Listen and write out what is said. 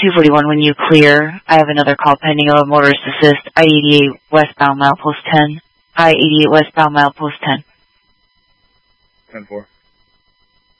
241 when you clear. I have another call pending of a motorist assist. I-88 westbound milepost 10. I-88 westbound milepost 10. 10-4.